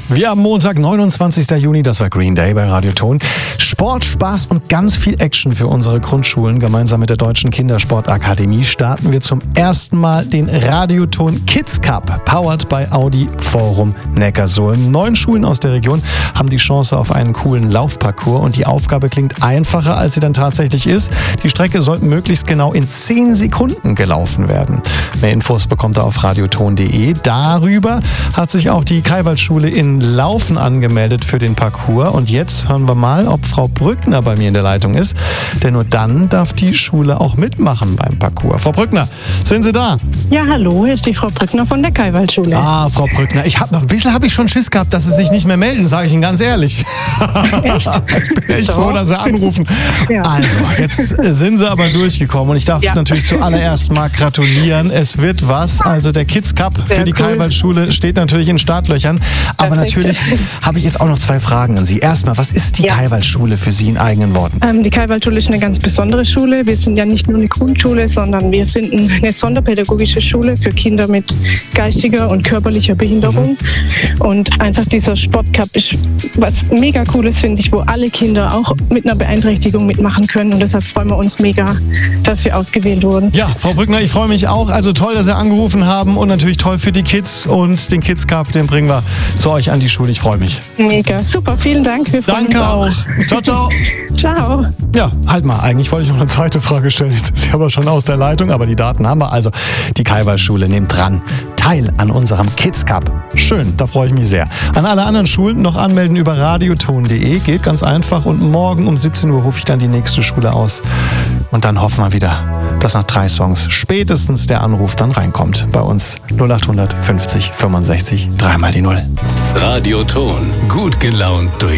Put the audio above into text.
Wir haben Montag, 29. Juni, das war Green Day bei Radioton. Sport, Spaß und ganz viel Action für unsere Grundschulen. Gemeinsam mit der Deutschen Kindersportakademie starten wir zum ersten Mal den Radioton Kids Cup, powered by Audi Forum Neckarsulm. 9 Schulen aus der Region haben die Chance auf einen coolen Laufparcours und die Aufgabe klingt einfacher, als sie dann tatsächlich ist. Die Strecke soll möglichst genau in 10 Sekunden gelaufen werden. Mehr Infos bekommt ihr auf radioton.de. Darüber hat sich auch die Kaiwaldschule in Laufen angemeldet für den Parcours. Und jetzt hören wir mal, ob Frau Brückner bei mir in der Leitung ist. Denn nur dann darf die Schule auch mitmachen beim Parcours. Frau Brückner, sind Sie da? Ja, hallo, hier ist die Frau Brückner von der Kaiwaldschule. Ah, Frau Brückner, ein bisschen habe ich schon Schiss gehabt, dass Sie sich nicht mehr melden, sage ich Ihnen ganz ehrlich. Echt? Ich bin echt froh, dass Sie anrufen. Ja. Also, jetzt sind Sie aber durchgekommen und ich darf natürlich zuallererst mal gratulieren. Es wird was. Also der Kids Cup für die Kaiwaldschule steht natürlich in Startlöchern. Aber natürlich habe ich jetzt auch noch 2 Fragen an Sie. Erstmal, was ist die Kaiwaldschule für Sie in eigenen Worten? Die Kaiwaldschule ist eine ganz besondere Schule. Wir sind ja nicht nur eine Grundschule, sondern wir sind eine sonderpädagogische Schule für Kinder mit geistiger und körperlicher Behinderung. Und einfach dieser Sportcup ist was mega Cooles, finde ich, wo alle Kinder auch mit einer Beeinträchtigung mitmachen können. Und deshalb freuen wir uns mega, dass wir ausgewählt wurden. Ja, Frau Brückner, ich freue mich auch. Also toll, dass Sie angerufen haben und natürlich toll für die Kids. Und den Kids Cup, den bringen wir zu euch an die Schule. Ich freue mich. Mega, super, vielen Dank. Wir freuen uns Danke auch. Ciao, ciao. Ciao. Ja, halt mal. Eigentlich wollte ich noch eine zweite Frage stellen. Jetzt ist sie aber schon aus der Leitung, aber die Daten haben wir. Also, die Kaiwaldschule nimmt dran teil an unserem Kids Cup. Schön, da freue ich mich sehr. An alle anderen Schulen noch anmelden über radioton.de. Geht ganz einfach. Und morgen um 17 Uhr rufe ich dann die nächste Schule aus. Und dann hoffen wir wieder, dass nach 3 Songs spätestens der Anruf dann reinkommt. Bei uns 0800 50 65 3 mal die 0. Radioton. Gut gelaunt durch